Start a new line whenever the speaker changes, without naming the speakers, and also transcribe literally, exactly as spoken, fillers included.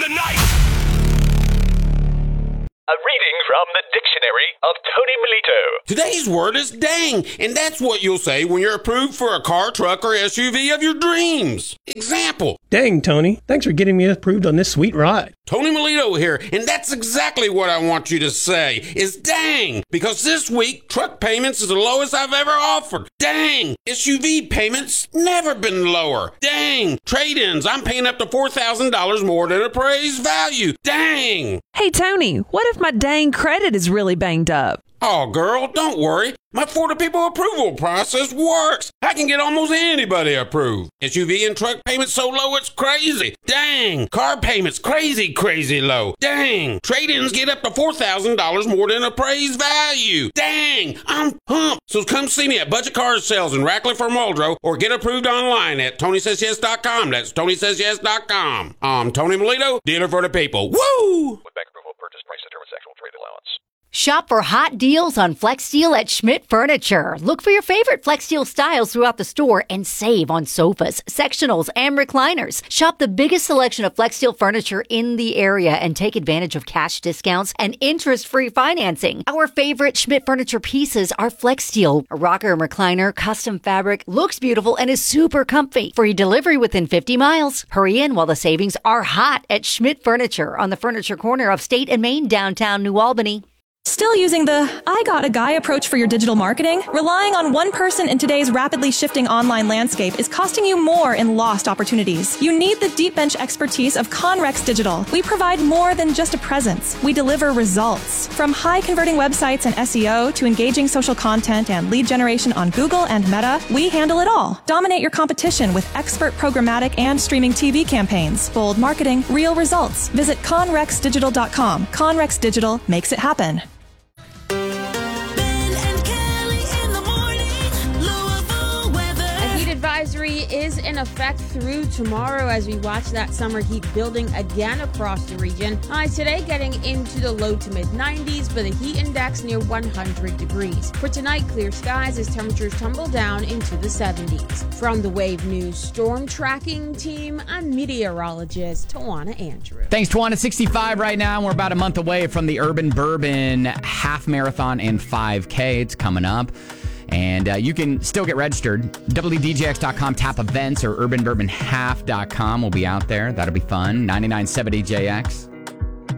night!
A reading from the Dictionary of Tony Melito.
Today's word is dang, and that's what you'll say when you're approved for a car, truck, or S U V of your dreams. Example.
Dang, Tony. Thanks for getting me approved on this sweet ride.
Tony Melito here, and that's exactly what I want you to say, is dang, because this week, truck payments is the lowest I've ever offered. Dang, S U V payments never been lower. Dang, trade-ins, I'm paying up to four thousand dollars more than appraised value. Dang.
Hey, Tony, what if my dang credit is really banged up?
Oh, girl, don't worry. My For the People approval process works. I can get almost anybody approved. S U V and truck payments so low it's crazy. Dang. Car payments crazy, crazy low. Dang. Trade-ins get up to four thousand dollars more than appraised value. Dang. I'm pumped. So come see me at Budget Car Sales in Ratcliffe or Muldrow, or get approved online at Tony Says Yes dot com. That's Tony Says Yes dot com. I'm Tony Melito, dealer for the people. Woo!
With bank approval, purchase price determines actual trade allowance.
Shop for hot deals on FlexSteel at Schmidt Furniture. Look for your favorite FlexSteel styles throughout the store and save on sofas, sectionals, and recliners. Shop the biggest selection of FlexSteel furniture in the area and take advantage of cash discounts and interest-free financing. Our favorite Schmidt Furniture pieces are FlexSteel, a rocker and recliner, custom fabric, looks beautiful, and is super comfy. Free delivery within fifty miles. Hurry in while the savings are hot at Schmidt Furniture on the furniture corner of State and Main, downtown New Albany.
Still using the I got a guy approach for your digital marketing? Relying on one person in today's rapidly shifting online landscape is costing you more in lost opportunities. You need the deep bench expertise of Conrex Digital. We provide more than just a presence. We deliver results. From high converting websites and S E O to engaging social content and lead generation on Google and Meta, we handle it all. Dominate your competition with expert programmatic and streaming T V campaigns. Bold marketing, real results. Visit conrex digital dot com. Conrex Digital makes it happen.
Advisory is in effect through tomorrow as we watch that summer heat building again across the region. Highs today getting into the low to mid nineties, but the heat index near one hundred degrees. For tonight, clear skies as temperatures tumble down into the seventies. From the Wave News Storm Tracking Team, I'm meteorologist Tawana Andrew.
Thanks, Tawana. sixty-five right now. We're about a month away from the Urban Bourbon Half Marathon and five K. It's coming up. And uh, you can still get registered. W D J X dot com, tap events, or urban bourbon half dot com will be out there. That'll be fun. ninety-nine point seven D J X.